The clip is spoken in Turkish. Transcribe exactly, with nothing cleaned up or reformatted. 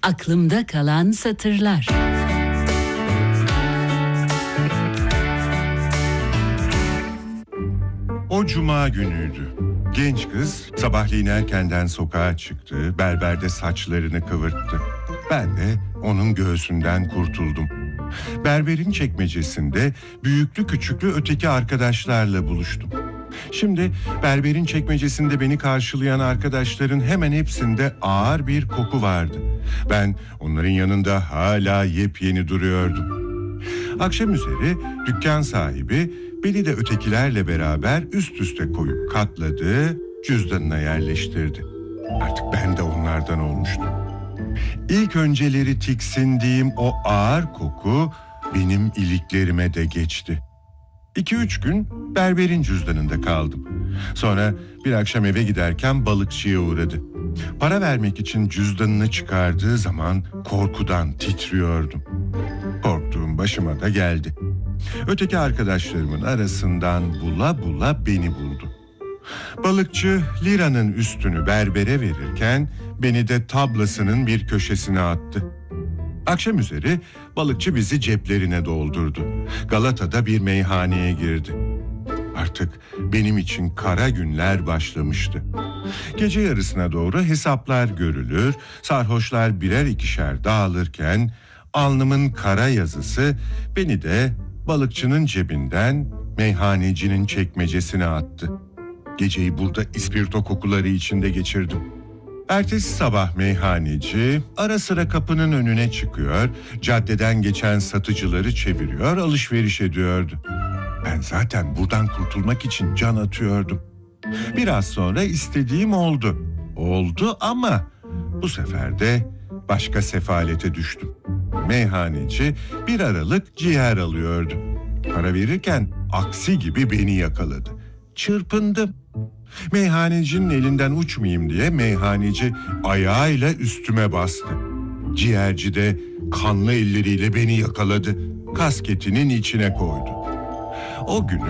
Aklımda kalan satırlar. O cuma günüydü. Genç kız sabahleyin erkenden sokağa çıktı, berberde saçlarını kıvırttı. Ben de onun göğsünden kurtuldum. Berberin çekmecesinde büyüklü küçüklü öteki arkadaşlarla buluştum. Şimdi berberin çekmecesinde beni karşılayan arkadaşların hemen hepsinde ağır bir koku vardı. Ben onların yanında hala yepyeni duruyordum. Akşam üzeri dükkan sahibi beni de ötekilerle beraber üst üste koyup katladı, cüzdanına yerleştirdi. Artık ben de onlardan olmuştum. İlk önceleri tiksindiğim o ağır koku benim iliklerime de geçti. İki üç gün berberin cüzdanında kaldım. Sonra bir akşam eve giderken balıkçıya uğradı. Para vermek için cüzdanını çıkardığı zaman korkudan titriyordum. Korktuğum başıma da geldi. Öteki arkadaşlarımın arasından bula bula beni buldu. Balıkçı liranın üstünü berbere verirken beni de tablasının bir köşesine attı. Akşam üzeri balıkçı bizi ceplerine doldurdu. Galata'da bir meyhaneye girdi. Artık benim için kara günler başlamıştı. Gece yarısına doğru hesaplar görülür, sarhoşlar birer ikişer dağılırken alnımın kara yazısı beni de balıkçının cebinden meyhanecinin çekmecesine attı. Geceyi burada ispirto kokuları içinde geçirdim. Ertesi sabah meyhaneci ara sıra kapının önüne çıkıyor, caddeden geçen satıcıları çeviriyor, alışveriş ediyordu. Ben zaten buradan kurtulmak için can atıyordum. Biraz sonra istediğim oldu. Oldu ama bu sefer de başka sefalete düştüm. Meyhaneci bir aralık ciğer alıyordu. Para verirken aksi gibi beni yakaladı. Çırpındım. Meyhanecinin elinden uçmayayım diye meyhaneci ayağıyla üstüme bastı. Ciğerci de kanlı elleriyle beni yakaladı. Kasketinin içine koydu. O günü